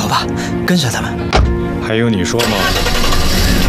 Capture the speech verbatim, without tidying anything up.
吧，跟上他们。 还用你说吗？